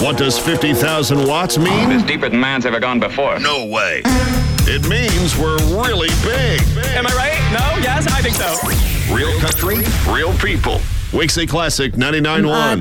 What does 50,000 watts mean? It's deeper than man's ever gone before. No way. It means we're really big. Am I right? No? Yes? I think so. Real country, real people. Wixie Classic 99.1.